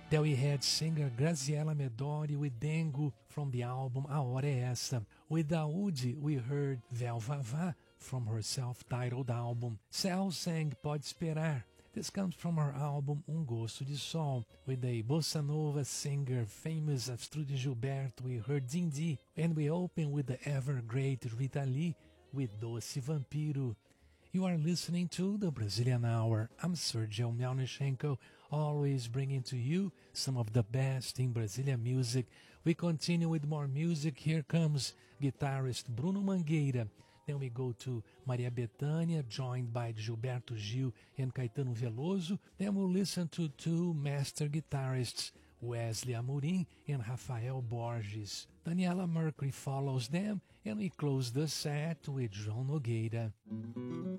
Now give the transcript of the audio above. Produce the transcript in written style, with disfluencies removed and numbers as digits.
There we had singer Graziella Medori with Dengo from the album A Hora É Essa. With Daoud, we heard Vel Vavá from her self-titled album. Cel sang Pode Esperar. This comes from her album Gosto de Sol. With a bossa nova singer famous Astrud Gilberto, we heard Dindi. And we open with the ever-great Rita Lee with Doce Vampiro. You are listening to the Brazilian Hour. I'm Sergio Melnichenko, always bringing to you some of the best in Brazilian music. We continue with more music. Here comes guitarist Bruno Mangueira. Then we go to Maria Bethânia, joined by Gilberto Gil and Caetano Veloso. Then we'll listen to two master guitarists, Wesley Amorim and Rafael Borges. Daniela Mercury follows them, and we close the set with João Nogueira.